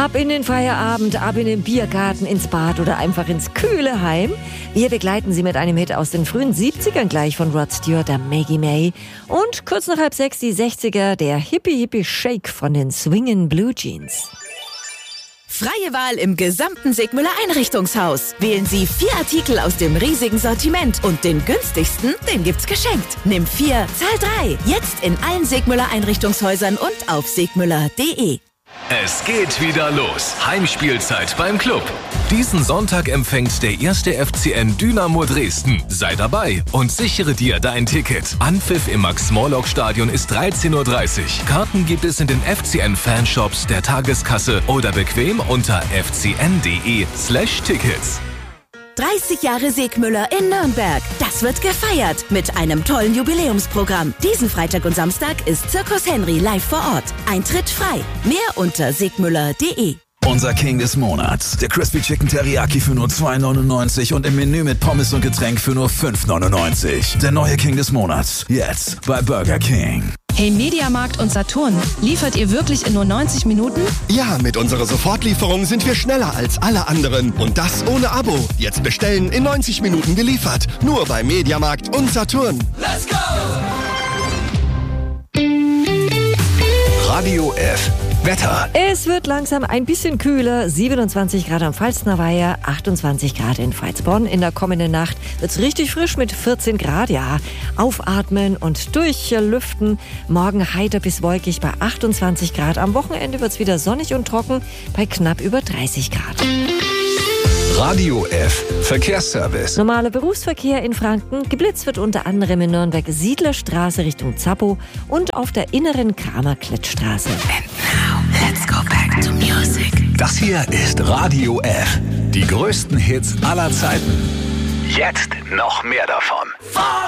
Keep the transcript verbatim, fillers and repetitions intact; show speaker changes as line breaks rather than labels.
Ab in den Feierabend, ab in den Biergarten, ins Bad oder einfach ins kühle Heim. Wir begleiten Sie mit einem Hit aus den frühen siebzigern gleich von Rod Stewart, der Maggie May. Und kurz nach halb sechs die sechziger, der Hippie Hippie Shake von den Swingin' Blue Jeans.
Freie Wahl im gesamten Segmüller Einrichtungshaus. Wählen Sie vier Artikel aus dem riesigen Sortiment und den günstigsten, den gibt's geschenkt. Nimm vier, zahl drei. Jetzt in allen Segmüller Einrichtungshäusern und auf segmüller punkt de.
Es geht wieder los. Heimspielzeit beim Club. Diesen Sonntag empfängt der erste F C N Dynamo Dresden. Sei dabei und sichere dir dein Ticket. Anpfiff im Max-Morlock-Stadion ist dreizehn Uhr dreißig. Karten gibt es in den F C N-Fanshops, der Tageskasse oder bequem unter f c n punkt de slash tickets.
dreißig Jahre Segmüller in Nürnberg. Das wird gefeiert mit einem tollen Jubiläumsprogramm. Diesen Freitag und Samstag ist Circus Henry live vor Ort. Eintritt frei. Mehr unter segmüller punkt de.
Unser King des Monats. Der Crispy Chicken Teriyaki für nur zwei neunundneunzig und im Menü mit Pommes und Getränk für nur fünf neunundneunzig. Der neue King des Monats. Jetzt bei Burger King.
Hey Mediamarkt und Saturn, liefert ihr wirklich in nur neunzig Minuten?
Ja, mit unserer Sofortlieferung sind wir schneller als alle anderen. Und das ohne Abo. Jetzt bestellen, in neunzig Minuten geliefert. Nur bei Mediamarkt und Saturn.
Let's go! Radio F. Wetter.
Es wird langsam ein bisschen kühler. siebenundzwanzig Grad am Pfalzner Weiher, achtundzwanzig Grad in Veitsbronn. In der kommenden Nacht wird es richtig frisch mit vierzehn Grad. Ja, aufatmen und durchlüften. Morgen heiter bis wolkig bei achtundzwanzig Grad. Am Wochenende wird es wieder sonnig und trocken bei knapp über dreißig Grad.
Radio F. Verkehrsservice.
Normaler Berufsverkehr in Franken. Geblitzt wird unter anderem in Nürnberg Siedlerstraße Richtung Zappo und auf der inneren Kramer-Klettstraße.
And now, let's go back to music.
Das hier ist Radio F. Die größten Hits aller Zeiten. Jetzt noch mehr davon.